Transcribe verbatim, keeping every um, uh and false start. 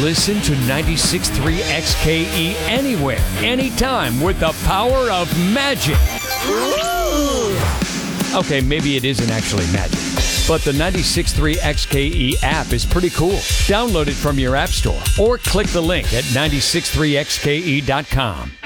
Listen to ninety-six point three X K E anywhere, anytime with the power of magic. Okay, maybe it isn't actually magic, but the ninety-six point three X K E app is pretty cool. Download it from your app store or click the link at nine six three x k e dot com.